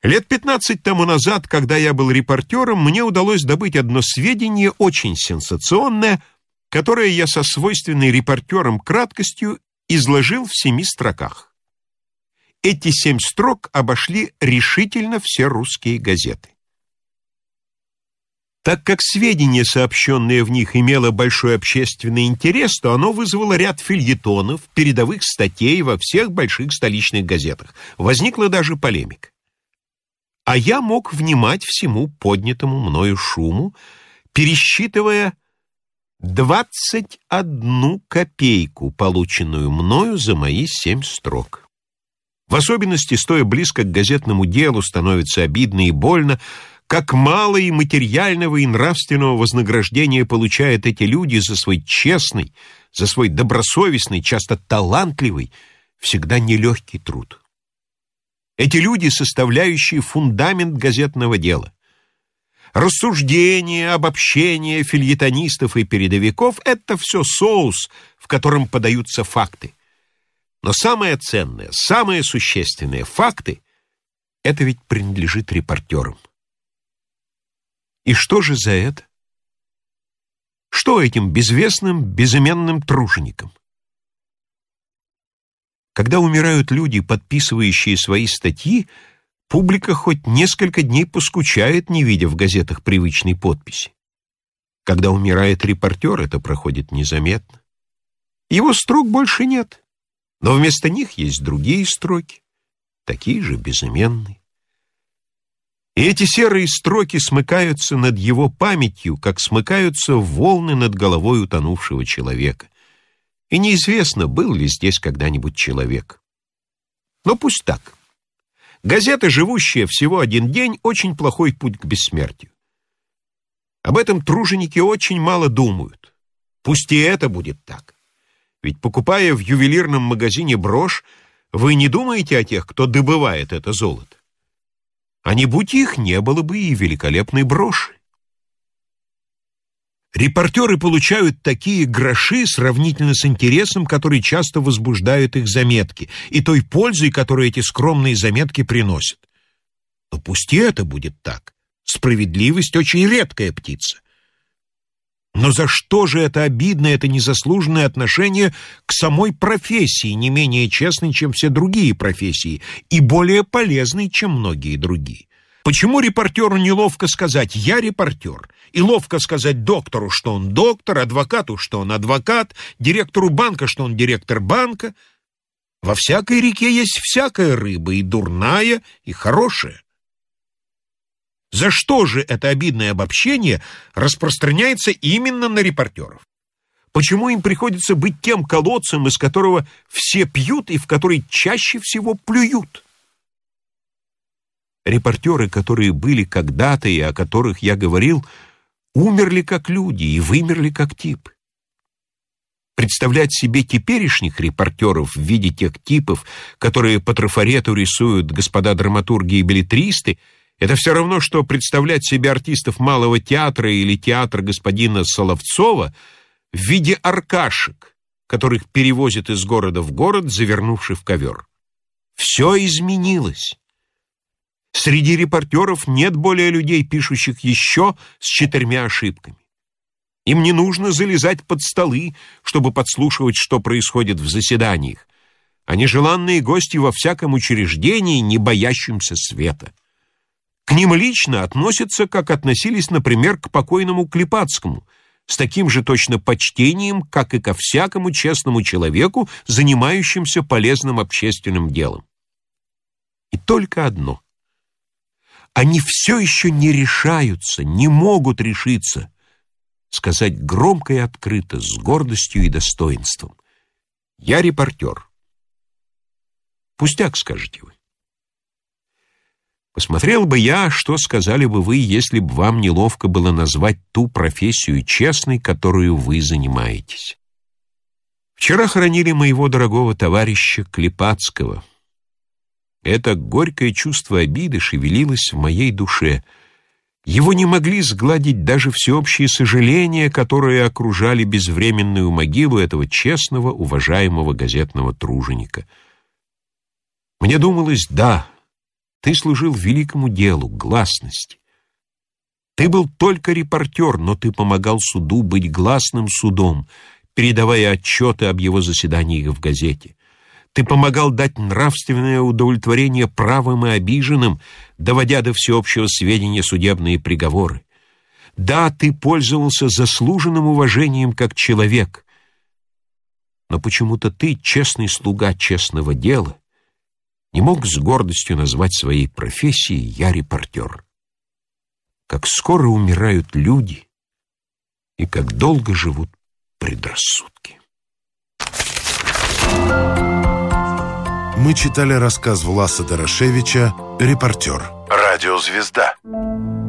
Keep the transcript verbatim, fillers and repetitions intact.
Лет пятнадцать тому назад, когда я был репортером, мне удалось добыть одно сведение, очень сенсационное, которое я со свойственной репортерам краткостью изложил в семи строках. Эти семь строк обошли решительно все русские газеты. Так как сведения, сообщенные в них, имело большой общественный интерес, то оно вызвало ряд фельетонов, передовых статей во всех больших столичных газетах. Возникла даже полемика. А я мог внимать всему поднятому мною шуму, пересчитывая двадцать одну копейку, полученную мною за мои семь строк. В особенности, стоя близко к газетному делу, становится обидно и больно, как мало и материального, и нравственного вознаграждения получают эти люди за свой честный, за свой добросовестный, часто талантливый, всегда нелегкий труд. Эти люди, составляющие фундамент газетного дела. Рассуждения, обобщения фельетонистов и передовиков — это все соус, в котором подаются факты. Но самое ценное, самое существенное — факты — это ведь принадлежит репортерам. И что же за это? Что этим безвестным, безыменным труженикам? Когда умирают люди, подписывающие свои статьи, публика хоть несколько дней поскучает, не видя в газетах привычной подписи. Когда умирает репортер, это проходит незаметно. Его строк больше нет, но вместо них есть другие строки, такие же безыменные. И эти серые строки смыкаются над его памятью, как смыкаются волны над головой утонувшего человека. И неизвестно, был ли здесь когда-нибудь человек. Но пусть так. Газета, живущая всего один день, очень плохой путь к бессмертию. Об этом труженики очень мало думают. Пусть и это будет так. Ведь, покупая в ювелирном магазине брошь, вы не думаете о тех, кто добывает это золото. А не будь их, не было бы и великолепной броши. Репортеры получают такие гроши сравнительно с интересом, который часто возбуждают их заметки, и той пользой, которую эти скромные заметки приносят. Но пусть и это будет так. Справедливость — очень редкая птица. Но за что же это обидное, это незаслуженное отношение к самой профессии, не менее честной, чем все другие профессии, и более полезной, чем многие другие? Почему репортеру неловко сказать «я репортер», и ловко сказать доктору, что он доктор, адвокату, что он адвокат, директору банка, что он директор банка? Во всякой реке есть всякая рыба, и дурная, и хорошая. За что же это обидное обобщение распространяется именно на репортеров? Почему им приходится быть тем колодцем, из которого все пьют и в который чаще всего плюют? Репортеры, которые были когда-то и о которых я говорил, умерли как люди и вымерли как тип. Представлять себе теперешних репортеров в виде тех типов, которые по трафарету рисуют господа драматурги и беллетристы, это все равно, что представлять себе артистов малого театра или театра господина Соловцова в виде аркашек, которых перевозят из города в город, завернувши в ковер. Все изменилось. Среди репортеров нет более людей, пишущих еще с четырьмя ошибками. Им не нужно залезать под столы, чтобы подслушивать, что происходит в заседаниях. Они желанные гости во всяком учреждении, не боящимся света. К ним лично относятся, как относились, например, к покойному Клепацкому, с таким же точно почтением, как и ко всякому честному человеку, занимающимся полезным общественным делом. И только одно. Они все еще не решаются, не могут решиться сказать громко и открыто, с гордостью и достоинством: «Я репортер». Пустяк, скажете вы. Посмотрел бы я, что сказали бы вы, если бы вам неловко было назвать ту профессию честной, которую вы занимаетесь. Вчера хоронили моего дорогого товарища Клепацкого. Это горькое чувство обиды шевелилось в моей душе. Его не могли сгладить даже всеобщие сожаления, которые окружали безвременную могилу этого честного, уважаемого газетного труженика. Мне думалось, да, Ты служил великому делу, гласности. Ты был только репортер, но ты помогал суду быть гласным судом, передавая отчеты об его заседаниях в газете. Ты помогал дать нравственное удовлетворение правым и обиженным, доводя до всеобщего сведения судебные приговоры. Да, ты пользовался заслуженным уважением как человек, но почему-то ты, честный слуга честного дела, не мог с гордостью назвать своей профессией «я репортер». Как скоро умирают люди и как долго живут предрассудки. Мы читали рассказ Власа Дорошевича «Репортер». Радиозвезда.